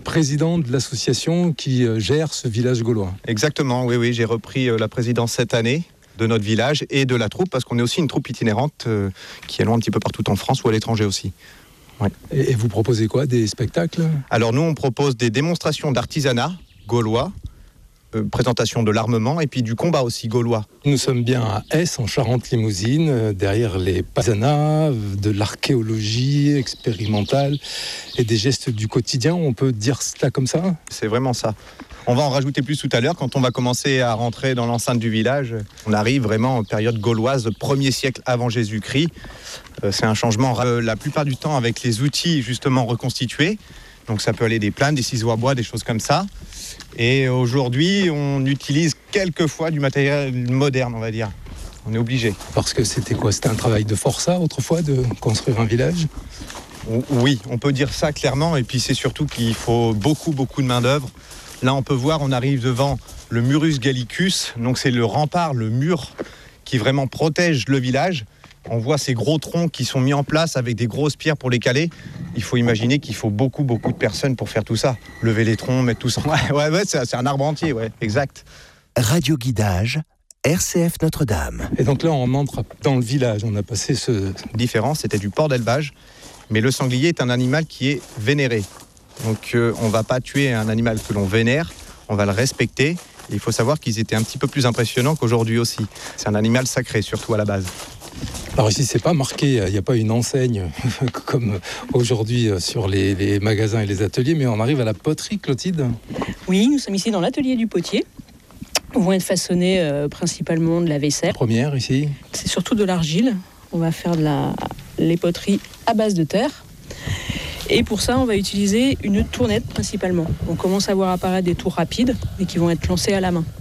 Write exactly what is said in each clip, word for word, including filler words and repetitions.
président de l'association qui gère ce village gaulois. Exactement, oui, oui, j'ai repris la présidence cette année de notre village et de la troupe, parce qu'on est aussi une troupe itinérante euh, qui est loin un petit peu partout en France ou à l'étranger aussi. Ouais. Et vous proposez quoi, des spectacles ? Alors nous, on propose des démonstrations d'artisanat gaulois, euh, présentation de l'armement et puis du combat aussi gaulois. Nous sommes bien à Hesse, en Charente-Limousine, euh, derrière les paysanats, de l'archéologie expérimentale et des gestes du quotidien, on peut dire cela comme ça ? C'est vraiment ça. On va en rajouter plus tout à l'heure quand on va commencer à rentrer dans l'enceinte du village. On arrive vraiment en période gauloise, premier siècle avant Jésus-Christ. Euh, c'est un changement euh, la plupart du temps avec les outils justement reconstitués. Donc ça peut aller des planes, des ciseaux à bois, des choses comme ça. Et aujourd'hui, on utilise quelquefois du matériel moderne, on va dire. On est obligé. Parce que c'était quoi ? C'était un travail de forçat autrefois de construire un village ? Oui, on peut dire ça clairement. Et puis c'est surtout qu'il faut beaucoup, beaucoup de main-d'œuvre. Là, on peut voir, on arrive devant le Murus Gallicus. Donc, c'est le rempart, le mur qui vraiment protège le village. On voit ces gros troncs qui sont mis en place avec des grosses pierres pour les caler. Il faut imaginer qu'il faut beaucoup, beaucoup de personnes pour faire tout ça. Lever les troncs, mettre tout ça. Ouais, ouais, ouais c'est, c'est un arbre entier, ouais, exact. Radio Guidage, R C F Notre-Dame. Et donc là, on entre dans le village. On a passé ce... Différent, c'était du porc d'élevage. Mais le sanglier est un animal qui est vénéré. Donc euh, on ne va pas tuer un animal que l'on vénère, on va le respecter. Et il faut savoir qu'ils étaient un petit peu plus impressionnants qu'aujourd'hui aussi. C'est un animal sacré, surtout à la base. Alors ici, c'est pas marqué, il n'y a pas une enseigne comme aujourd'hui sur les, les magasins et les ateliers, mais on arrive à la poterie, Clotilde. Oui, nous sommes ici dans l'atelier du potier. On va être façonné euh, principalement de la vaisselle. Première ici. C'est surtout de l'argile. On va faire de la, les poteries à base de terre. Et pour ça, on va utiliser une tournette principalement. On commence à voir apparaître des tours rapides, mais qui vont être lancés à la main.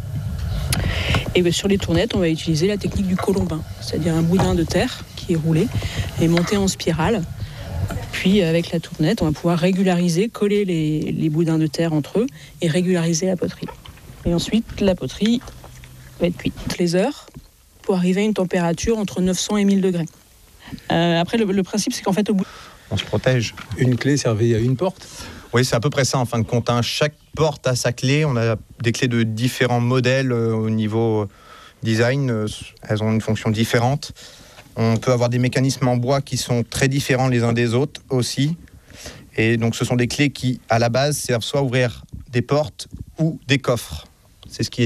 Et bien, sur les tournettes, on va utiliser la technique du colombin, c'est-à-dire un boudin de terre qui est roulé et monté en spirale. Puis, avec la tournette, on va pouvoir régulariser, coller les, les boudins de terre entre eux et régulariser la poterie. Et ensuite, la poterie va être cuite toutes les heures pour arriver à une température entre neuf cents et mille degrés. Euh, après, le, le principe, c'est qu'en fait, au bout... On se protège. Une clé servait à une porte ? Oui, c'est à peu près ça en fin de compte. Hein. Chaque porte a sa clé. On a des clés de différents modèles euh, au niveau design. Euh, elles ont une fonction différente. On peut avoir des mécanismes en bois qui sont très différents les uns des autres aussi. Et donc ce sont des clés qui, à la base, servent soit à ouvrir des portes ou des coffres. C'est ce qui est